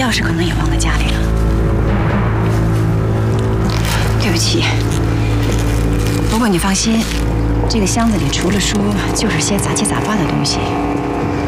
钥匙可能也忘在家里了。对不起，不过你放心，这个箱子里除了书，就是些杂七杂八的东西。